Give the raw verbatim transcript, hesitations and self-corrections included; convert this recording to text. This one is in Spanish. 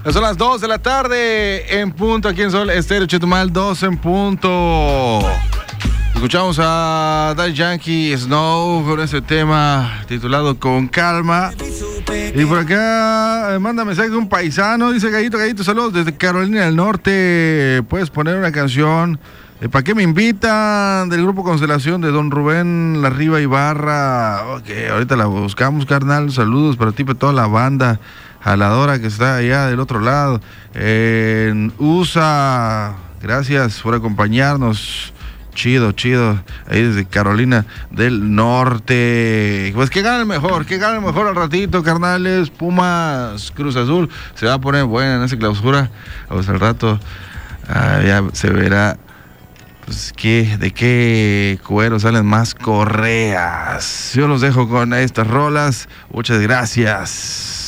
Son las dos de la tarde en punto aquí en Sol Estéreo Chetumal, dos en punto. Escuchamos a Daddy Yankee Snow con ese tema titulado Con Calma. Y por acá eh, manda mensaje de un paisano, dice Gallito, Gallito, saludos desde Carolina del Norte. Puedes poner una canción de ¿Para qué me invitan? Del grupo Constelación de Don Rubén Larriba Ibarra. Ok, ahorita la buscamos, carnal. Saludos para ti, para toda la banda jaladora que está allá del otro lado en U S A. Gracias por acompañarnos. Chido, chido, ahí desde Carolina del Norte. Pues que gane el mejor, que gane el mejor al ratito, carnales. Pumas, Cruz Azul, se va a poner buena en esa clausura. Pues al rato ah, ya se verá pues qué, de qué cuero salen más correas. Yo los dejo con estas rolas. Muchas gracias.